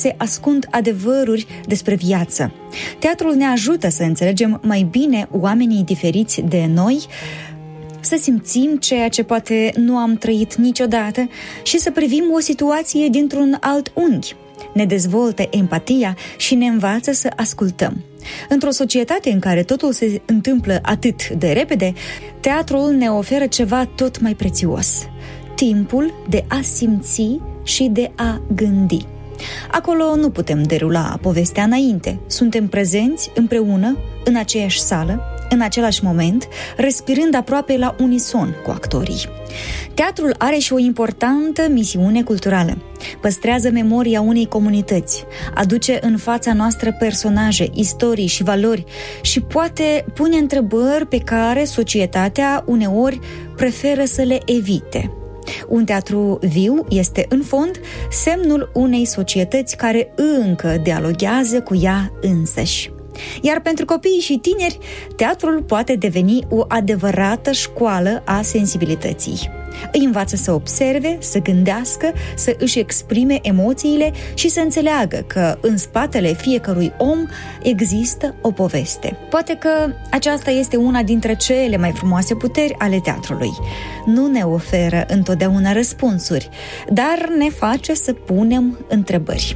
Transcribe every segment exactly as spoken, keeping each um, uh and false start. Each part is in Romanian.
se ascund adevăruri despre viață. Teatrul ne ajută să înțelegem mai bine oamenii diferiți de noi, să simțim ceea ce poate nu am trăit niciodată și să privim o situație dintr-un alt unghi. Ne dezvoltă empatia și ne învață să ascultăm. Într-o societate în care totul se întâmplă atât de repede, teatrul ne oferă ceva tot mai prețios: timpul de a simți și de a gândi. Acolo nu putem derula povestea înainte. Suntem prezenți împreună, în aceeași sală, în același moment, respirând aproape la unison cu actorii. Teatrul are și o importantă misiune culturală. Păstrează memoria unei comunități, aduce în fața noastră personaje, istorii și valori și poate pune întrebări pe care societatea uneori preferă să le evite. Un teatru viu este, în fond, semnul unei societăți care încă dialoghează cu ea însăși. Iar pentru copiii și tineri, teatrul poate deveni o adevărată școală a sensibilității. Îi învață să observe, să gândească, să își exprime emoțiile și să înțeleagă că în spatele fiecărui om există o poveste. Poate că aceasta este una dintre cele mai frumoase puteri ale teatrului. Nu ne oferă întotdeauna răspunsuri, dar ne face să punem întrebări.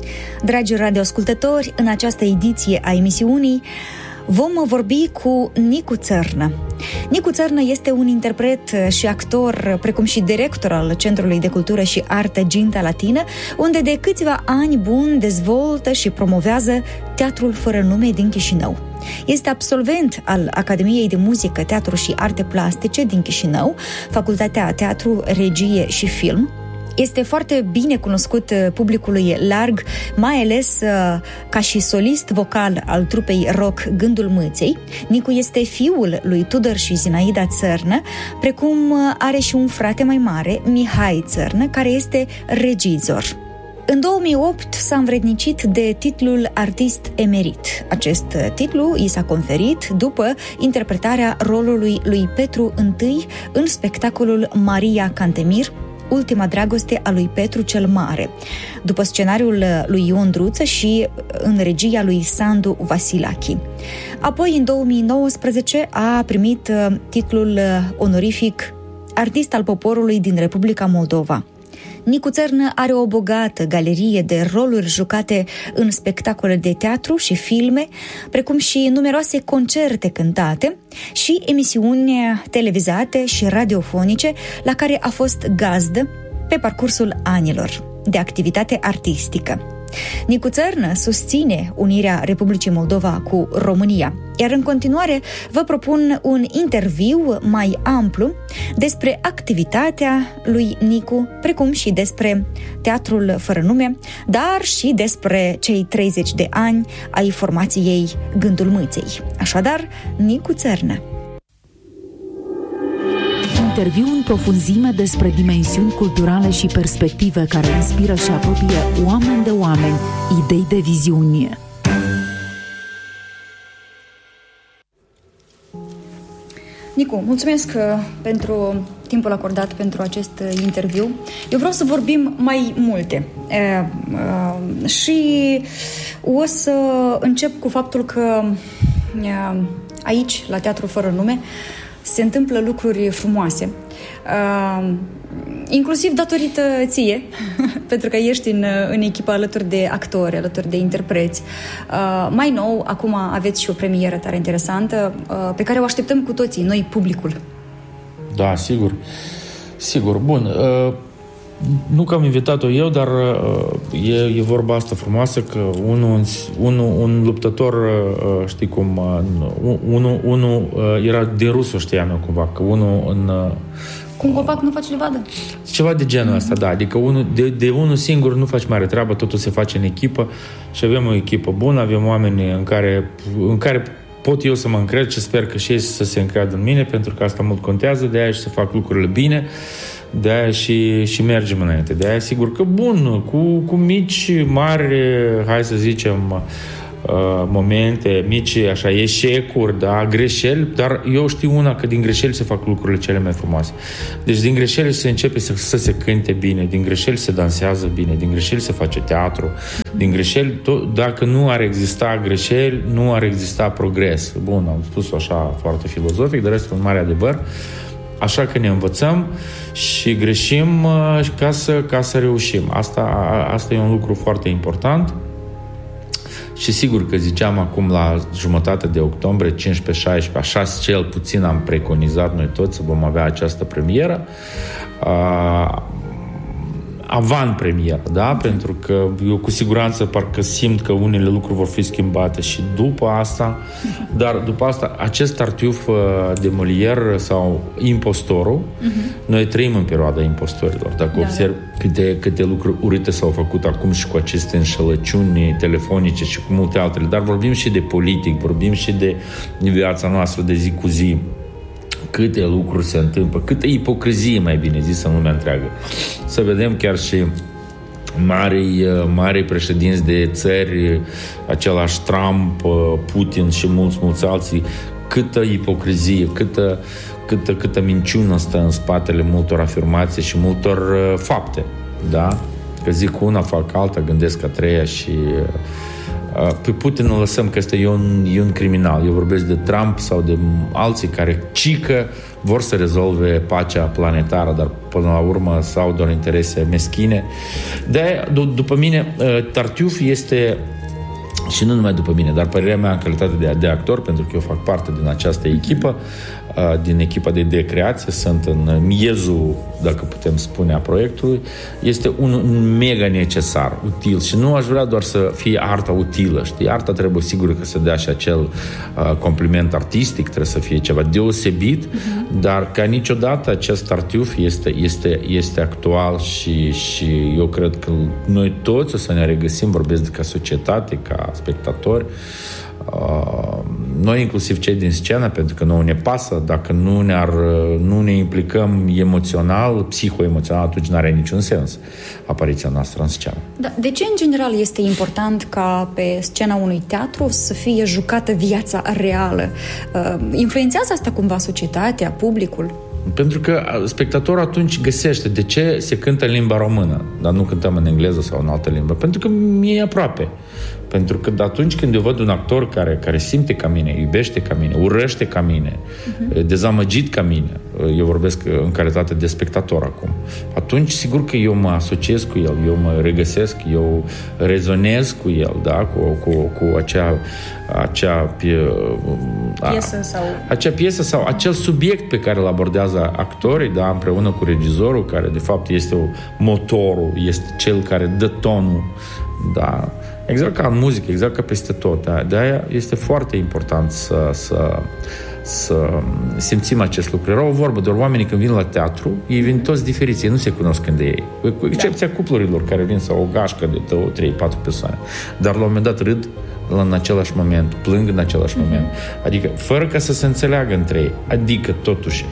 Dragi radioascultători, în această ediție a emisiunii vom vorbi cu Nicu Țărnă. Nicu Țărnă este un interpret și actor, precum și director al Centrului de Cultură și Artă Ginta Latină, unde de câțiva ani buni dezvoltă și promovează Teatrul Fără Nume din Chișinău. Este absolvent al Academiei de Muzică, Teatru și Arte Plastice din Chișinău, Facultatea Teatru, Regie și Film. Este foarte bine cunoscut publicului larg, mai ales ca și solist vocal al trupei rock Gândul Mâței. Nicu este fiul lui Tudor și Zinaida Țărnă, precum are și un frate mai mare, Mihai Țărnă, care este regizor. În două mii opt s-a învrednicit de titlul artist emerit. Acest titlu i s-a conferit după interpretarea rolului lui Petru I în spectacolul Maria Cantemir, Ultima dragoste a lui Petru cel Mare, după scenariul lui Ion Druță și în regia lui Sandu Vasilachi. Apoi, în două mii nouăsprezece, a primit titlul onorific Artist al Poporului din Republica Moldova. Nicu Țărnă are o bogată galerie de roluri jucate în spectacole de teatru și filme, precum și numeroase concerte cântate și emisiuni televizate și radiofonice la care a fost gazdă pe parcursul anilor de activitate artistică. Nicu Țărnă susține unirea Republicii Moldova cu România, iar în continuare vă propun un interviu mai amplu despre activitatea lui Nicu, precum și despre Teatrul Fără Nume, dar și despre cei treizeci de ani ai formației Gândul Mâței. Așadar, Nicu Țărnă. Interviu în profunzime despre dimensiuni culturale și perspective care inspiră și apropie oameni de oameni, idei de viziune. Nicu, mulțumesc pentru timpul acordat pentru acest interviu. Eu vreau să vorbim mai multe. E, e, și o să încep cu faptul că e, aici, la Teatrul Fără Nume, se întâmplă lucruri frumoase, uh, inclusiv datorită ție, pentru că ești în, în echipă alături de actori, alături de interpreți. Uh, mai nou, acum aveți și o premieră tare interesantă, uh, pe care o așteptăm cu toții, noi, publicul. Da, sigur. Sigur. Bun. Uh, nu că am invitat-o eu, dar uh, e, e vorba asta frumoasă că unul, unul, un luptător, uh, știi cum, uh, unul, unul uh, era din rusul, știam eu cumva, că unul în... Uh, Cu un copac nu faci levadă? Ceva de genul ăsta, mm-hmm. da. Adică unul, de, de unul singur nu faci mare treabă, totul se face în echipă și avem o echipă bună, avem oameni în care, în care pot eu să mă încred și sper că și ei să se încreadă în mine, pentru că asta mult contează, de aia și să fac lucrurile bine, de aia și, și mergem înainte. De aia, sigur că bun, cu, cu mici, mari, hai să zicem, momente mici, așa, eșecuri, da, greșeli, dar eu știu una că din greșeli se fac lucrurile cele mai frumoase. Deci din greșeli se începe să, să se cânte bine, din greșeli se dansează bine, din greșeli se face teatru, din greșeli, tot, dacă nu ar exista greșeli, nu ar exista progres. Bun, am spus așa foarte filozofic, dar este un mare adevăr. Așa că ne învățăm și greșim ca să, ca să reușim. Asta, asta e un lucru foarte important. Și sigur că ziceam acum la jumătate de octombrie, cincisprezece șaisprezece, așa cel puțin am preconizat noi toți să vom avea această premieră. Avant-premieră, da? Pentru că eu cu siguranță parcă simt că unele lucruri vor fi schimbate și după asta, dar după asta, acest tartiuf de Molière sau Impostorul, uh-huh. Noi trăim în perioada impostorilor. Dacă da, observ câte, câte lucruri urâte s-au făcut acum și cu aceste înșelăciuni telefonice și cu multe altele, dar vorbim și de politic, vorbim și de viața noastră de zi cu zi. Câte lucruri se întâmplă, câtă ipocrizie, mai bine zis, în lumea întreagă. Să vedem chiar și mari, mari președinți de țări, același Trump, Putin și mulți, mulți alții, câtă ipocrizie, câtă, câtă, câtă minciună stă în spatele multor afirmații și multor fapte, da? Că zic una, fac alta, gândesc a treia și... Pe Putin o lăsăm că este un, e un criminal. Eu vorbesc de Trump sau de alții care cică vor să rezolve pacea planetară, dar până la urmă sau doar interese meschine. De-aia, d- după mine, Tartiuf este, și nu numai după mine, dar părerea mea în calitate de, de actor, pentru că eu fac parte din această echipă, din echipa de, de creație, sunt în miezul, dacă putem spune, a proiectului, este un, un mega necesar, util și nu aș vrea doar să fie arta utilă, știi? Arta trebuie sigur că să dea și acel uh, compliment artistic, trebuie să fie ceva deosebit, uh-huh. Dar ca niciodată acest Tartiuf este, este, este actual și, și eu cred că noi toți o să ne regăsim, vorbesc ca societate, ca spectatori, Uh, noi inclusiv cei din scenă, pentru că nouă ne pasă, dacă nu, ne-ar, nu ne implicăm emoțional, psihoemoțional, atunci nu are niciun sens apariția noastră în scenă. Da, de ce în general este important ca pe scena unui teatru să fie jucată viața reală? Uh, influențează asta cumva societatea, publicul? Pentru că spectatorul atunci găsește de ce se cântă în limba română, dar nu cântăm în engleză sau în altă limbă. Pentru că mi-e aproape. Pentru că atunci când eu văd un actor care, care simte ca mine, iubește ca mine, urăște ca mine, uh-huh. dezamăgit ca mine, eu vorbesc în calitate de spectator acum, atunci sigur că eu mă asociez cu el, eu mă regăsesc, eu rezonez cu el, da? cu, cu, cu acea, acea piesă sau... acea piesă sau acel subiect pe care îl abordează actorii, da? Împreună cu regizorul, care de fapt este motorul, este cel care dă tonul, da? Exact ca în muzică, exact ca peste tot. De-aia este foarte important să, să, să simțim acest lucru. Era o vorbă, doar oamenii când vin la teatru, ei vin toți diferiți, ei nu se cunosc când de ei. Cu excepția da. cuplurilor care vin sau o gașcă de două, trei, patru persoane. Dar la un moment dat râd în același moment, plâng în același mm-hmm. moment. Adică, fără ca să se înțeleagă între ei. Adică, totuși,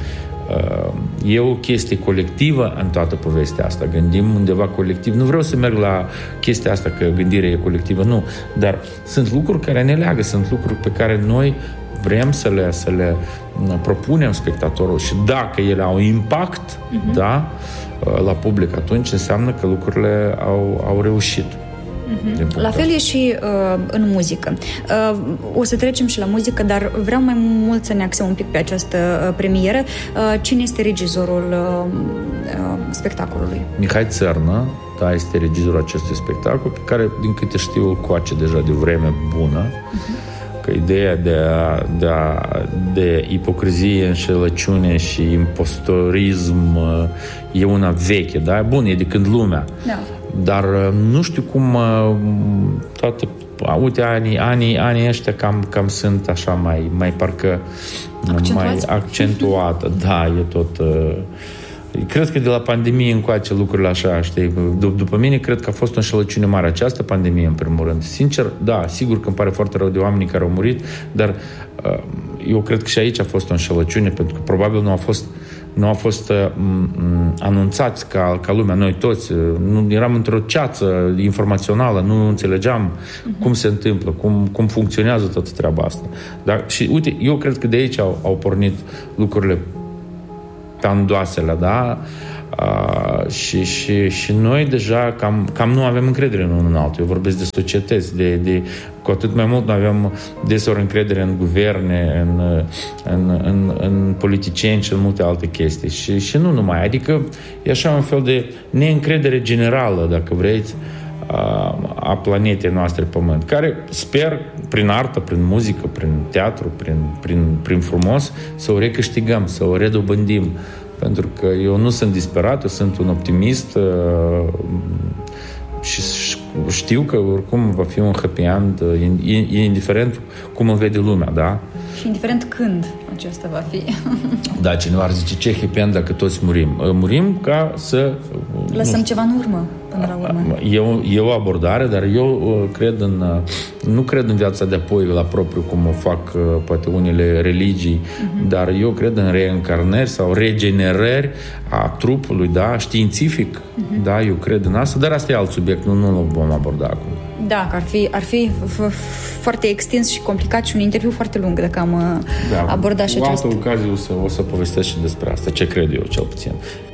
e o chestie colectivă în toată povestea asta. Gândim undeva colectiv. Nu vreau să merg la chestia asta că gândirea e colectivă, nu. Dar sunt lucruri care ne leagă, sunt lucruri pe care noi vrem să le, să le propunem spectatorul și dacă ele au impact, uh-huh. da, la public, atunci înseamnă că lucrurile au, au reușit. Mm-hmm. La fel e și uh, în muzică. Uh, o să trecem și la muzică, dar vreau mai mult să ne axăm un pic pe această uh, premieră. Uh, cine este regizorul uh, uh, spectacolului? Mihai Țărnă, da, este regizorul acestui spectacol, pe care, din câte știu, îl coace deja de o vreme bună. Mm-hmm. Că ideea de, a, de, a, de ipocrizie, înșelăciune și impostorism e una veche, da? Bun, e de când lumea. Da. Dar nu știu cum toate, uite, anii, anii, anii ăștia cam, cam sunt așa mai, mai parcă accentuați? mai accentuată. Da, e tot... Cred că de la pandemie încoace lucrurile așa, știi? D- după mine, cred că a fost o înșelăciune mare această pandemie, în primul rând. Sincer, da, sigur că îmi pare foarte rău de oamenii care au murit, dar eu cred că și aici a fost o înșelăciune, pentru că probabil nu a fost nu au fost uh, m- anunțați ca, ca lumea, noi toți. Nu eram într-o ceață informațională, nu înțelegeam uh-huh. cum se întâmplă, cum, cum funcționează toată treaba asta. Dar, și uite, eu cred că de aici au, au pornit lucrurile tandoasele, da? Uh, și, și, și noi deja cam, cam nu avem încredere în unul în altul. Eu vorbesc de societăți, de, de, cu atât mai mult nu avem deseori încredere în guverne, în, în, în, în politicieni și în multe alte chestii. Și, și nu numai. Adică e așa un fel de neîncredere generală, dacă vreți, a, a planetei noastre Pământ, care sper, prin artă, prin muzică, prin teatru, prin, prin, prin frumos, să o recâștigăm, să o redobândim. Pentru că eu nu sunt disperat, eu sunt un optimist uh, și știu că oricum va fi un happy end, indiferent cum îl vede lumea, da? Și indiferent când acesta va fi. Da, cineva ar zice, ce happy end dacă toți murim? Murim ca să... Lăsăm nu, ceva în urmă, până la urmă. E o, e o abordare, dar eu cred în... Nu cred în viața de apoi la propriu, cum o fac poate unele religii, uh-huh. dar eu cred în reîncarnări sau regenerări a trupului, da, științific, uh-huh. da, eu cred în asta, dar asta e alt subiect, nu, nu-l vom aborda acum. Da, că ar fi, ar fi foarte extins și complicat și un interviu foarte lung dacă am da, abordat și acest... Cu altă ocazie o să, o să povestesc și despre asta, ce cred eu, cel puțin.